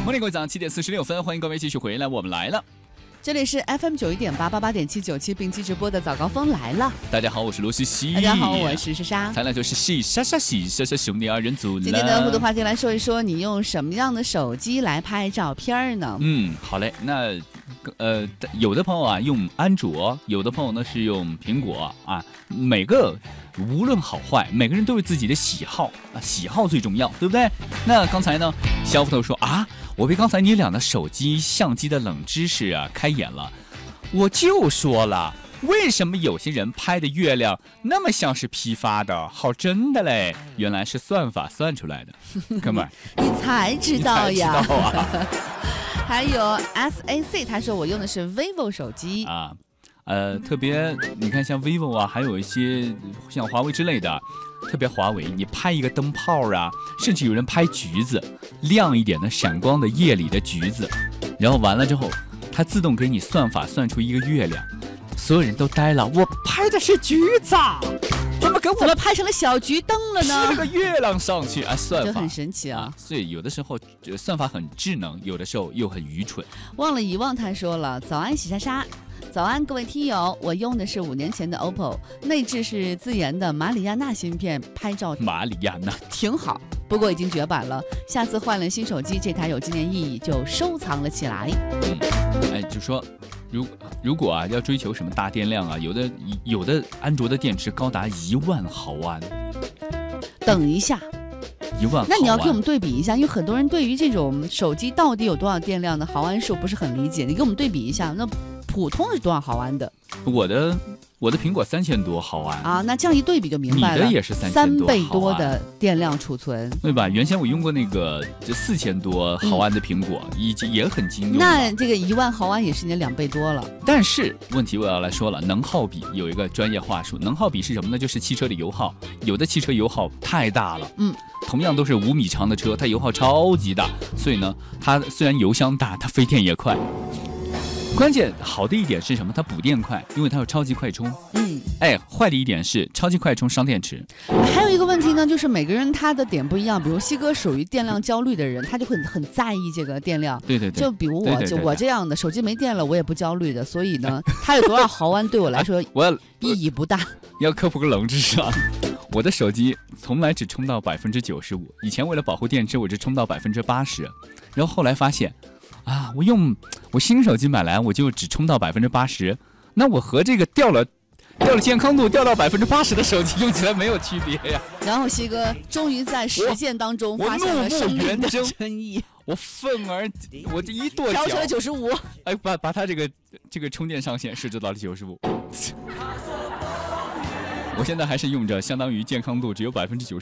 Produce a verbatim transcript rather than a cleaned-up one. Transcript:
欢迎各位早上七点四十六分，欢迎各位继续回来，我们来了。 这里是 F M 九一点八八八点七九七并机直播的早高峰来了。 大家好，我是罗西西。 大家好，我是莎莎。 咱俩就是西莎莎西莎莎兄弟二人组了。 今天的互动话题来说一说，你用什么样的手机来拍照片呢？ 嗯，好嘞。那呃，有的朋友啊用安卓，有的朋友呢是用苹果啊。每个无论好坏，每个人都有自己的喜好啊，喜好最重要，对不对？那刚才呢，小斧头说啊。我被刚才你俩的手机相机的冷知识啊开眼了，我就说了，为什么有些人拍的月亮那么像是批发的，好真的嘞？原来是算法算出来的，哥们儿， 你才知道呀！ 你才知道啊、 还有 S A C， 他说我用的是 vivo 手机啊，呃，特别你看像 vivo 啊，还有一些像华为之类的。特别华为，你拍一个灯泡啊，甚至有人拍橘子，亮一点的闪光的夜里的橘子，然后完了之后，它自动给你算法算出一个月亮，所有人都呆了，我拍的是橘子，怎么给我怎么拍成了小橘灯了呢？ 是个月亮上去啊，算法就很神奇啊！ 啊所以有的时候算法很智能，有的时候又很愚蠢。 忘了遗忘，他说了，早安喜莎莎。早安，各位听友，我用的是五年前的 O P P O， 内置是自研的马里亚纳芯片，拍照马里亚纳挺好，不过已经绝版了。下次换了新手机，这台有纪念意义，就收藏了起来。 嗯，哎，就说如如果啊要追求什么大电量啊，有的有的安卓的电池高达一万毫安。 等一下。 一万毫安， 那你要给我们对比一下，因为很多人对于这种手机到底有多少电量的毫安数不是很理解，你给我们对比一下，那普通是多少毫安的？ 我的我的苹果三千多毫安啊，那这样一对比就明白了， 你的也是三三倍多的电量储存， 对吧？原先我用过那个就四千多毫安的苹果，嗯、已经也很经用。 那这个一万毫安也是你的两倍多了。 但是问题我要来说了，能耗比有一个专业话术，能耗比是什么呢？就是汽车的油耗，有的汽车油耗太大了，嗯。同样都是五米长的车，它油耗超级大，所以呢，它虽然油箱大，它费电也快。关键好的一点是什么？它补电快，因为它有超级快充。嗯，哎，坏的一点是超级快充伤电池。 还有一个问题呢，就是每个人他的点不一样。比如西哥属于电量焦虑的人，他就会很在意这个电量。 对对对。 就比如我，对对对对就我这样的，手机没电了我也不焦虑的，所以呢，它有多少毫安对我来说我意义不大。 要科普个冷知识啊！我的手机从来只充到百分之九十五，以前为了保护电池，我只充到百分之八十，然后后来发现。啊，我用我新手机买来，我就只充到百分之八十，那我和这个掉了掉了健康度掉到百分之八十的手机用起来没有区别呀。 然后西哥终于在实践当中发现了生命的真意， 我愤而我这一跺脚调成了九十五， 哎，把把它这个这个充电上限设置到了九十五。我现在还是用着相当于健康度只有百分之九十。